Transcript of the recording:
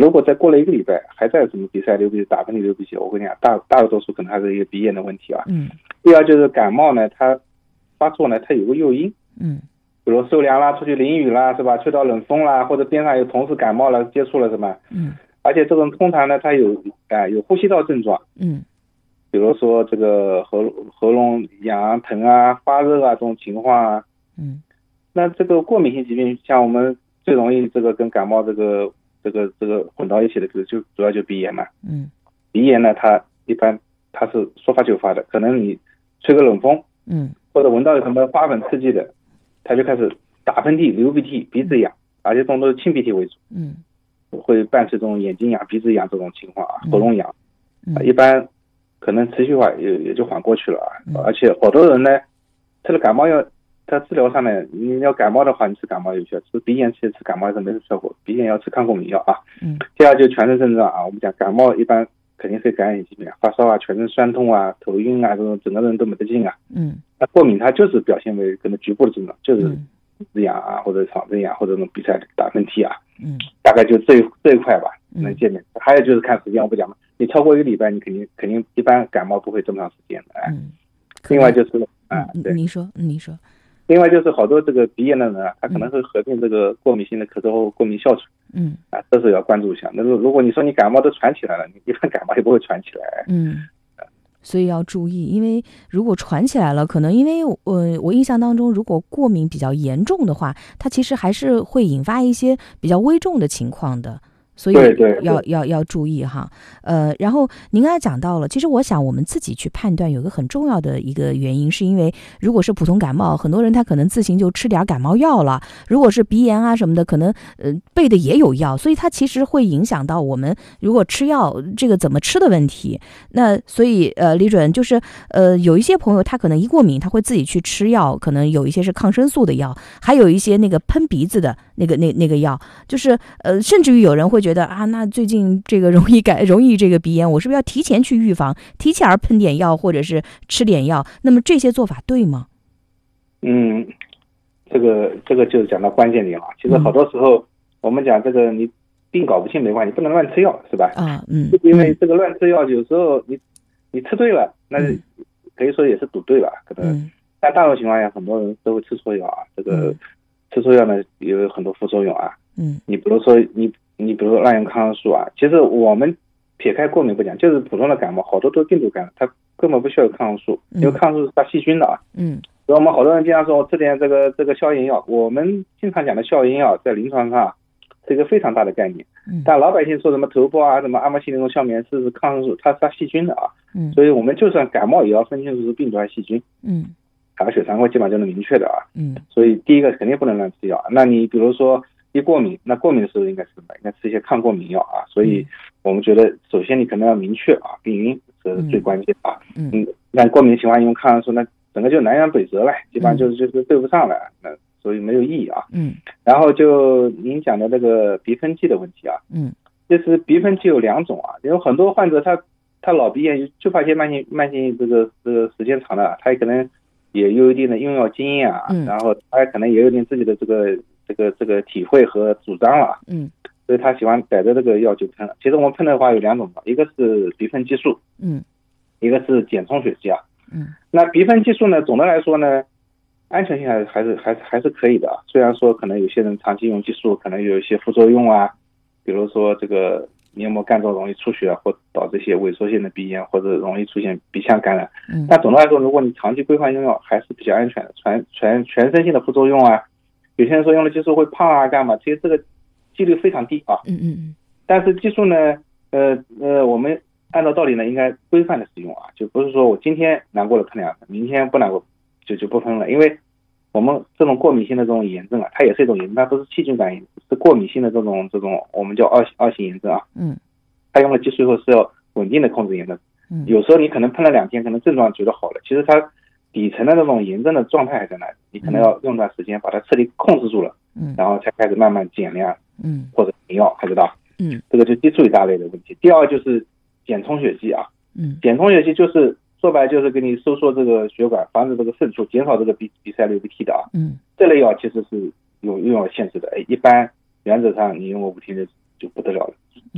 如果再过了1个礼拜还在什么鼻塞、流鼻涕、打喷嚏、流鼻涕，我跟你讲，大多数可能还是一个鼻炎的问题啊。第二就是感冒呢，它发作呢，它有个诱因。比如受凉啦，出去淋雨啦，是吧？吹到冷风啦，或者边上有同事感冒了，接触了什么？而且这种通常呢，它有呼吸道症状。比如说这个喉咙痒、疼啊、发热啊这种情况啊。那这个过敏性疾病，像我们最容易这个跟感冒这个混到一起的，就主要就鼻炎嘛。鼻炎呢，它一般它是说发就发的，可能你吹个冷风，或者闻到有什么花粉刺激的，它就开始打喷嚏、流鼻涕、鼻子痒，而且这种都是清鼻涕为主。会伴随这种眼睛痒、鼻子痒这种情况啊，喉咙痒。一般可能持续化也就缓过去了啊。而且好多人呢，吃了感冒药，它治疗上呢，你要感冒的话，你吃感冒药需要吃鼻炎，其实吃感冒药是没什么效果，鼻炎要吃抗过敏药啊。第二就全身症状啊，我们讲感冒一般肯定是感染性疾病，发烧啊、全身酸痛啊、头晕啊，这种整个人都没得劲啊。那过敏它就是表现为可能局部的症状，就是鼻子痒啊，或者嗓子痒，或者那种鼻塞、打喷嚏啊。大概就这一块吧，能见面。还有就是看时间，我不讲了，你超过1个礼拜，你肯定一般感冒不会这么长时间的。另外就是对， 您说。 另外就是好多这个鼻炎的人啊，他可能会合并这个过敏性的咳嗽或过敏哮喘。这是要关注一下。那如果你说你感冒都传起来了，你一般感冒也不会传起来。 所以要注意，因为如果传起来了，可能因为我印象当中，如果过敏比较严重的话，它其实还是会引发一些比较危重的情况的。所以要注意哈。然后您刚才讲到了，其实我想我们自己去判断有个很重要的一个原因，是因为如果是普通感冒，很多人他可能自行就吃点感冒药了；如果是鼻炎啊什么的，可能备的也有药，所以它其实会影响到我们如果吃药这个怎么吃的问题。那所以李准就是有一些朋友他可能一过敏，他会自己去吃药，可能有一些是抗生素的药，还有一些那个喷鼻子的那个药，就是甚至于有人会觉得啊，那最近这个容易这个鼻炎，我是不是要提前去预防，提前喷点药或者是吃点药？那么这些做法对吗？ 这个就是讲到关键点了。其实好多时候我们讲这个你病搞不清没关系，不能乱吃药，是吧？因为这个乱吃药有时候你吃对了，那可以说也是赌对吧？可能但大多情况下很多人都会吃错药啊。这个吃错药呢也有很多副作用啊。你比如说你比如说滥用抗生素啊，其实我们撇开过敏不讲，就是普通的感冒，好多都是病毒感染，它根本不需要有抗生素，因为抗生素是杀细菌的啊。所以我们好多人经常说吃点这个消炎药，我们经常讲的消炎药在临床上是一个非常大的概念。但老百姓说什么头孢啊、什么阿莫西林那种消炎是抗生素，它是杀细菌的啊。所以我们就算感冒也要分清楚是病毒还是细菌。还有血常规基本上就能明确的啊。所以第一个肯定不能乱吃药。那你比如说一过敏，那过敏的时候应该是什么？应该吃一些抗过敏药啊。所以我们觉得首先你可能要明确啊，病因是最关键啊。那过敏情况用抗生素，那整个就南辕北辙了，基本上就是对不上了，那所以没有意义啊。然后就您讲的这个鼻喷剂的问题啊。就是鼻喷剂有2种啊，因为很多患者他老鼻炎就怕一些慢性这个时间长了，他可能也有一定的用药经验啊，然后他可能也有一定自己的这个体会和主张了。所以他喜欢逮着这个药就喷了。其实我们喷的话有2种，一个是鼻喷激素，一个是减充血剂啊。那鼻喷激素呢，总的来说呢，安全性还是可以的啊。虽然说可能有些人长期用激素可能有一些副作用啊，比如说这个黏膜干燥容易出血，或导致一些萎缩性的鼻炎，或者容易出现鼻腔感染。但总的来说，如果你长期规范用药，还是比较安全的。全身性的副作用啊，有些人说用了激素会胖啊干嘛，其实这个几率非常低啊。但是激素呢，我们按照道理呢，应该规范的使用啊，就不是说我今天难过了喷2次，明天不难过就不喷了。因为我们这种过敏性的这种炎症啊，它也是一种炎症，它不是细菌感染，是过敏性的这种我们叫二型炎症啊。它用了激素以后是要稳定的控制炎症。有时候你可能喷了2天，可能症状觉得好了，其实它底层的那种炎症的状态还在那里，你可能要用段时间把它彻底控制住了，然后才开始慢慢减量，或者停药，知道？这个就基础一大类的问题。第二就是减充血剂啊。减充血剂就是说白了就是给你收缩这个血管，防止这个渗出，减少这个鼻塞流鼻涕的啊。这类药其实是有用药限制的，一般原则上你用个5天就不得了了。